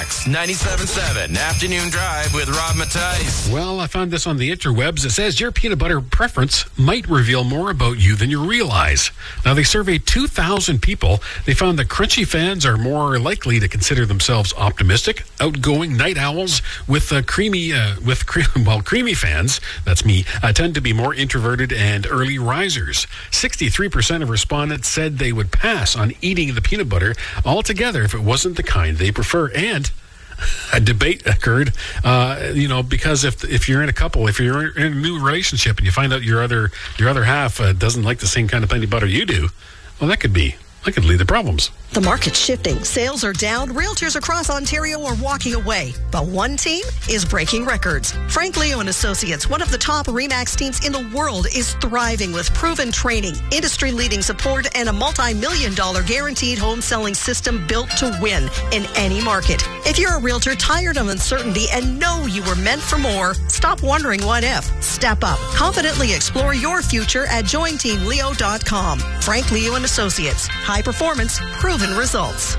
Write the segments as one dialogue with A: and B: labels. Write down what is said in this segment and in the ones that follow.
A: Max 97.7 Afternoon Drive with Rob Mattice.
B: Well, I found this on the interwebs. It says your peanut butter preference might reveal more about you than you realize. Now, they surveyed 2,000 people. They found that crunchy fans are more likely to consider themselves optimistic, outgoing night owls with creamy fans, that's me, tend to be more introverted and early risers. 63% of respondents said they would pass on eating the peanut butter altogether if it wasn't the kind they prefer. And a debate occurred, because if you're in a couple, if you're in a new relationship and you find out your other half doesn't like the same kind of peanut butter you do, well, that could lead to problems.
C: The market's shifting. Sales are down. Realtors across Ontario are walking away. But one team is breaking records. Frank Leo and Associates, one of the top RE/MAX teams in the world, is thriving with proven training, industry-leading support, and a multi-million-dollar guaranteed home selling system built to win in any market. If you're a realtor tired of uncertainty and know you were meant for more, stop wondering what if. Step up. Confidently explore your future at jointeamleo.com. Frank Leo and Associates. High performance, proven results.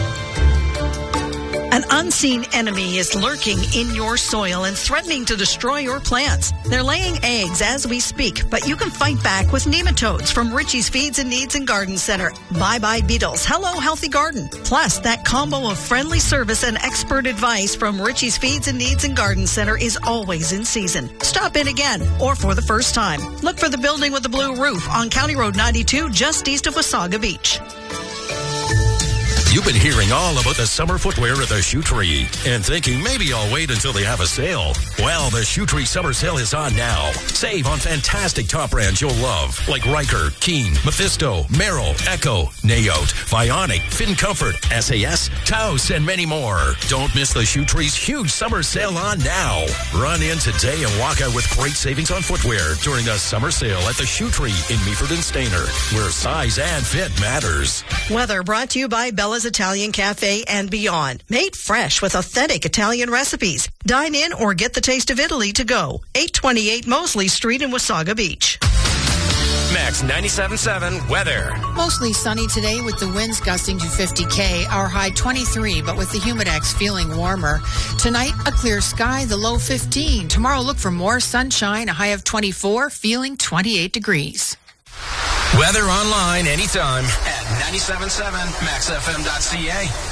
C: An unseen enemy is lurking in your soil and threatening to destroy your plants. They're laying eggs as we speak, but you can fight back with nematodes from Richie's Feeds and Needs and Garden Center. Bye-bye beetles. Hello, Healthy Garden. Plus, that combo of friendly service and expert advice from Richie's Feeds and Needs and Garden Center is always in season. Stop in again or for the first time. Look for the building with the blue roof on County Road 92 just east of Wasaga Beach.
D: You've been hearing all about the summer footwear at the Shoe Tree and thinking maybe I'll wait until they have a sale. Well, the Shoe Tree summer sale is on now. Save on fantastic top brands you'll love, like Riker, Keen, Mephisto, Merrill, Echo, Nayote, Vionic, Fin Comfort, SAS, Taos, and many more. Don't miss the Shoe Tree's huge summer sale on now. Run in today and walk out with great savings on footwear during the summer sale at the Shoe Tree in Meaford and Stayner, where size and fit matters.
C: Weather brought to you by Bella's Italian Cafe and Beyond. Made fresh with authentic Italian recipes. Dine in or get the taste of Italy to go. 828 Mosley Street in Wasaga Beach.
A: Max 97.7 weather.
E: Mostly sunny today with the winds gusting to 50 km. Our high 23, but with the Humidex feeling warmer. Tonight, a clear sky, the low 15. Tomorrow, look for more sunshine, a high of 24, feeling 28 degrees.
A: Weather online anytime at 97.7maxfm.ca.